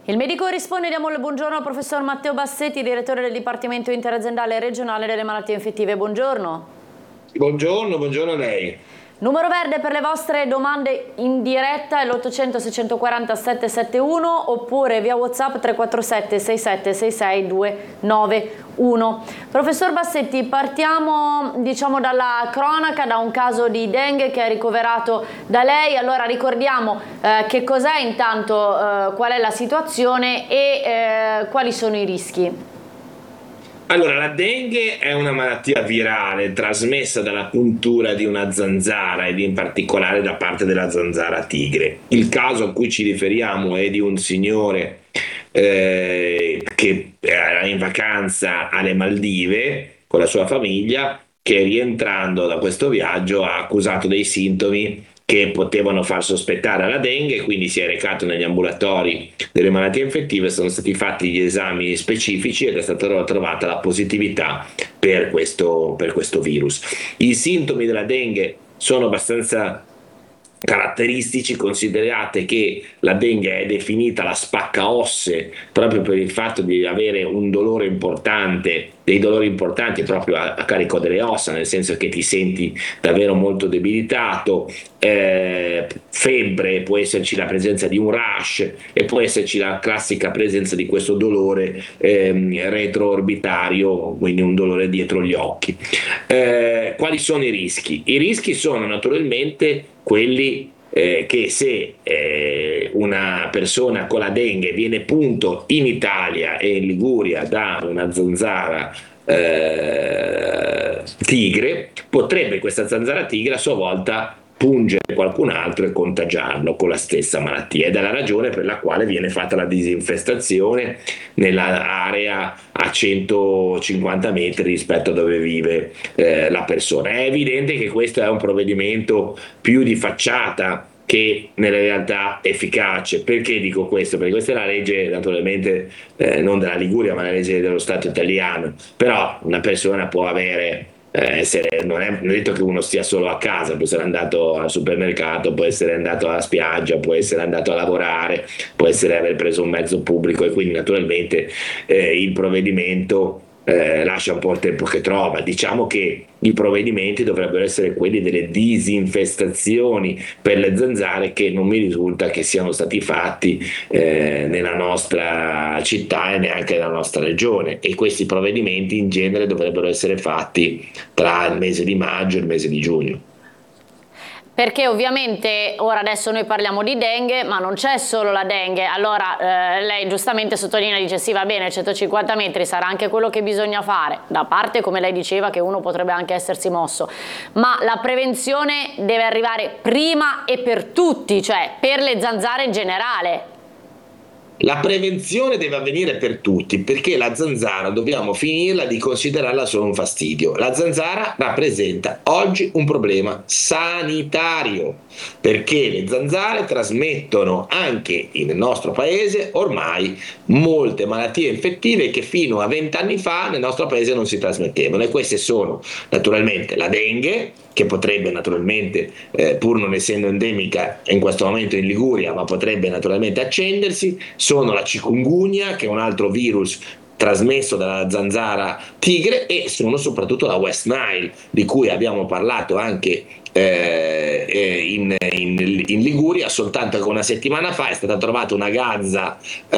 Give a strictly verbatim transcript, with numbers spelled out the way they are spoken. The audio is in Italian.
Il medico risponde, diamo il buongiorno al professor Matteo Bassetti, direttore del Dipartimento Interaziendale e Regionale delle Malattie Infettive. Buongiorno. Buongiorno, buongiorno a lei. Numero verde per le vostre domande in diretta è l'ottocento seicentoquaranta settecentosettantuno oppure via WhatsApp tre quattro sette sei sette sei sei due nove uno. Professor Bassetti, partiamo diciamo dalla cronaca, da un caso di dengue che è ricoverato da lei. Allora ricordiamo eh, che cos'è intanto, eh, qual è la situazione e eh, quali sono i rischi. Allora, la dengue è una malattia virale trasmessa dalla puntura di una zanzara ed in particolare da parte della zanzara tigre. Il caso a cui ci riferiamo è di un signore eh, che era in vacanza alle Maldive con la sua famiglia, che rientrando da questo viaggio ha accusato dei sintomi che potevano far sospettare la dengue, quindi si è recato negli ambulatori delle malattie infettive, sono stati fatti gli esami specifici ed è stata trovata la positività per questo, per questo virus. I sintomi della dengue sono abbastanza caratteristici, considerate che la dengue è definita la spacca osse proprio per il fatto di avere un dolore importante, dei dolori importanti proprio a, a carico delle ossa, nel senso che ti senti davvero molto debilitato, eh, febbre, può esserci la presenza di un rash e può esserci la classica presenza di questo dolore ehm, retroorbitario, quindi un dolore dietro gli occhi. Eh, quali sono i rischi? I rischi sono naturalmente quelli eh, che se eh, una persona con la dengue viene punto in Italia e in Liguria da una zanzara eh, tigre, potrebbe questa zanzara tigre a sua volta pungere qualcun altro e contagiarlo con la stessa malattia, ed è la ragione per la quale viene fatta la disinfestazione nell'area a centocinquanta metri rispetto a dove vive eh, la persona. È evidente che questo è un provvedimento più di facciata che nella realtà efficace. Perché dico questo? Perché questa è la legge naturalmente eh, non della Liguria ma la legge dello Stato italiano, però una persona può avere Eh, essere, non, è, non è detto che uno stia solo a casa, può essere andato al supermercato, può essere andato alla spiaggia, può essere andato a lavorare, può essere aver preso un mezzo pubblico, e quindi naturalmente eh, il provvedimento eh, lascia un po' il tempo che trova. Diciamo che i provvedimenti dovrebbero essere quelli delle disinfestazioni per le zanzare, che non mi risulta che siano stati fatti eh, nella nostra città e neanche nella nostra regione, e questi provvedimenti in genere dovrebbero essere fatti tra il mese di maggio e il mese di giugno. Perché ovviamente ora adesso noi parliamo di dengue, ma non c'è solo la dengue. Allora eh, lei giustamente sottolinea, dice sì, va bene, centocinquanta metri sarà anche quello che bisogna fare, da parte come lei diceva che uno potrebbe anche essersi mosso, ma la prevenzione deve arrivare prima e per tutti, cioè per le zanzare in generale. La prevenzione deve avvenire per tutti, perché la zanzara dobbiamo finirla di considerarla solo un fastidio. La zanzara rappresenta oggi un problema sanitario, perché le zanzare trasmettono anche nel nostro paese ormai molte malattie infettive che fino a vent'anni fa nel nostro paese non si trasmettevano, e queste sono naturalmente la dengue, che potrebbe naturalmente, eh, pur non essendo endemica in questo momento in Liguria, ma potrebbe naturalmente accendersi, sono la chikungunya, che è un altro virus trasmesso dalla zanzara tigre, e sono soprattutto la West Nile, di cui abbiamo parlato anche eh, in, in, in Liguria. Soltanto che una settimana fa è stata trovata una gazza eh,